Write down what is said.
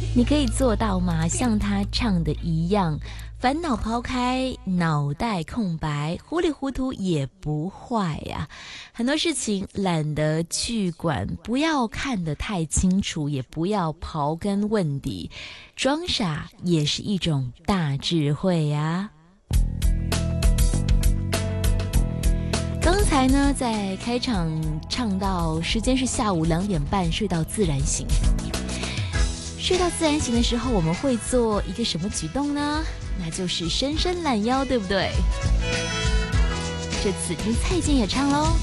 你可以做到吗？像他唱的一样，烦恼抛开，脑袋空白，糊里糊涂也不坏呀。很多事情懒得去管，不要看得太清楚，也不要刨根问底，装傻也是一种大智慧呀。刚才呢，在开场唱到时间是下午2点半，睡到自然醒。睡到自然醒的时候，我们会做一个什么举动呢？那就是伸伸懒腰，对不对？这次听蔡健也唱喽。